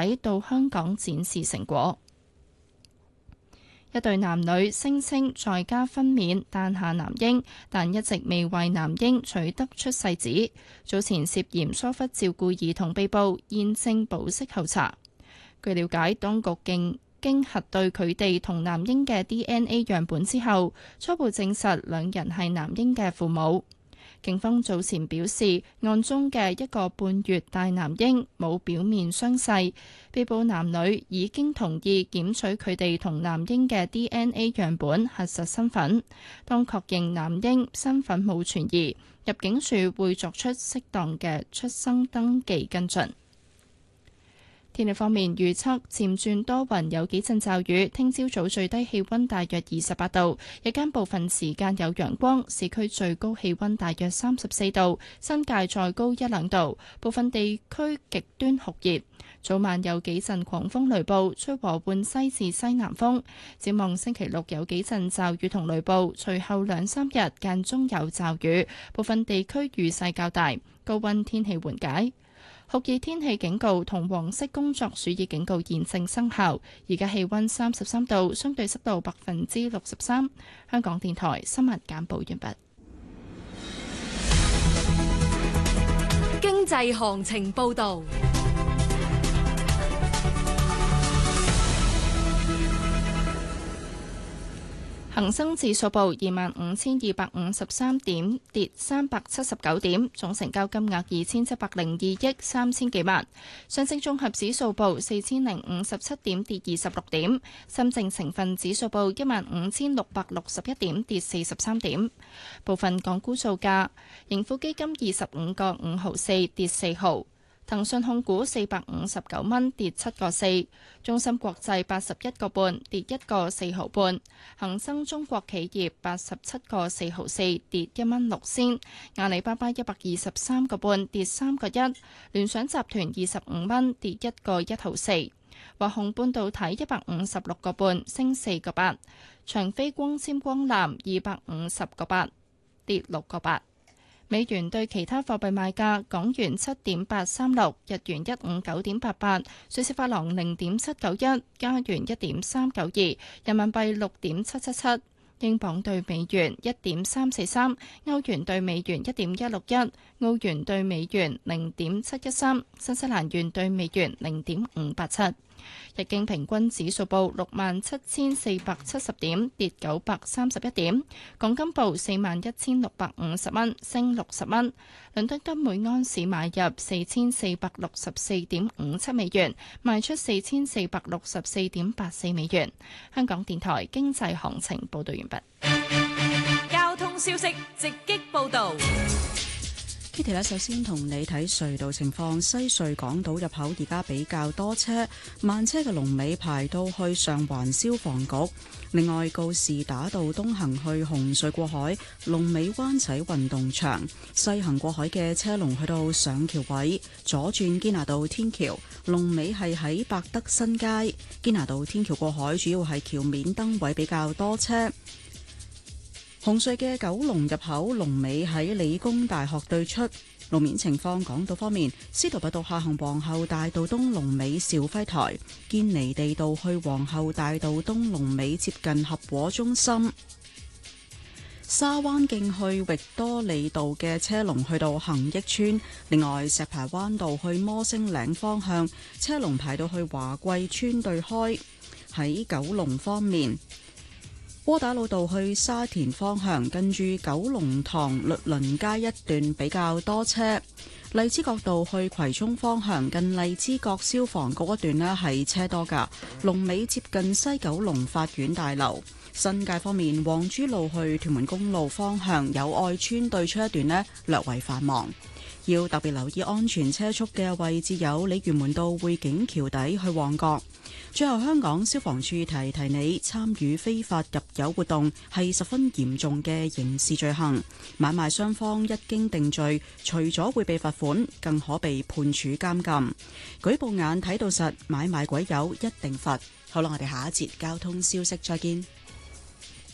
解到香港展示成果。一對男女聲稱在家分娩誕下男嬰，但一直未為男嬰取得出世紙。早前涉嫌疏忽照顧兒童被捕，現正保釋候查。據了解，當局經核對佢哋同男嬰嘅 DNA 樣本之後，初步證實兩人係男嬰嘅父母。警方早前表示，案中嘅一個半月大男嬰冇表面傷勢，被捕男女已經同意檢取佢哋同男嬰嘅 DNA 樣本核實身份。當確認男嬰身份冇存疑，入境處會作出適當嘅出生登記跟進。天氣方面預測漸轉多雲，有幾陣驟雨。聽朝早最低氣溫大約28度，日間部分時間有陽光。市區最高氣溫大約34度，新界再高1-2度。部分地區極端酷熱，早晚有幾陣狂風雷暴，吹和緩西至西南風。展望星期六有幾陣驟雨同雷暴，隨後2-3日間中有驟雨，部分地區雨勢較大，高溫天氣緩解。酷熱天氣警告同黃色工作暑熱警告現正生效。而家氣溫33度，相對濕度63%。香港電台新聞簡報完畢。 經濟行情報道。 恒生指數報25,253點，跌379點，總成交金額2,702億3千幾萬。上證綜合指數報4,057點，跌26點。深證成分指數報15,661點，跌43點。部分港股造價：盈富基金25個5毫4，跌4毫。騰訊控股459蚊，跌7個4；中芯國際81個半，跌1個4毫半；恒生中國企業87個4毫4，跌1蚊6仙；阿里巴巴123個半，跌3個1；聯想集團25蚊，跌1個1毫4；華虹半導體156個半，升4個8；長飛光纖光纜250個8，跌6個8。美元對其他貨幣賣價：港元7.836，日元159.88，瑞士法郎0.791，加元1.392，人民幣6.777，英鎊對美元1.343，歐元對美元1.161，澳元對美元0.713，新西蘭元對美元0.587。日經平均指數報67,470點，跌931點。港金報41,650蚊，升60蚊。倫敦金每安士買入4,464.57美元，賣出4,464.84美元。香港電台經濟行情報道完畢。 交通消息直擊報道。 Kitty 咧，首先同你睇隧道情況。西隧港島入口而家比較多車，慢車嘅龍尾排到去上環消防局。另外，告士打道東行去紅隧過海，龍尾灣仔運動場；西行過海嘅車龍去到上橋位，左轉堅拿道天橋，龍尾係喺百德新街。堅拿道天橋過海主要係橋面燈位比較多車。紅隧嘅九龍入口龍尾喺理工大學對出。路面情況，港島方面，司徒拔道下行皇后大道東龍尾兆輝台，堅尼地道去皇后大道東龍尾接近合和中心。沙灣徑去域多利道嘅車龍去到恒益村。另外，石排灣道去摩星嶺方向車龍排到去華貴村對開。喺九龍方面，窩打老道去沙田方向，近住九龍塘律倫街一段比較多車。荔枝角道去葵涌方向，近荔枝角消防局一段呢係車多㗎，龍尾接近西九龍法院大樓。新界方面，黃珠路去屯門公路方向，友愛村對出一段呢略為繁忙。要特別留意安全車速嘅位置有鯉魚門道匯景橋底去旺角。最後，香港消防處提提你，參與非法入油活動係十分嚴重嘅刑事罪行。買賣雙方一經定罪，除咗會被罰款，更可被判處監禁。舉報眼睇到實，買賣鬼友一定罰。好啦，我哋下一節交通消息再見。